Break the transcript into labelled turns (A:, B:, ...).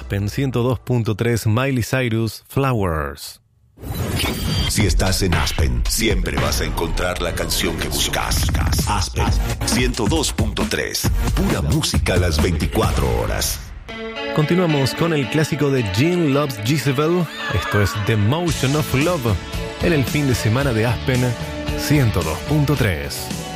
A: Aspen 102.3, Miley Cyrus, Flowers.
B: Si estás en Aspen, siempre vas a encontrar la canción que buscas. Aspen 102.3, pura música a las 24 horas.
A: Continuamos con el clásico de Gene Loves Jezebel. Esto es The Motion of Love en el fin de semana de Aspen 102.3.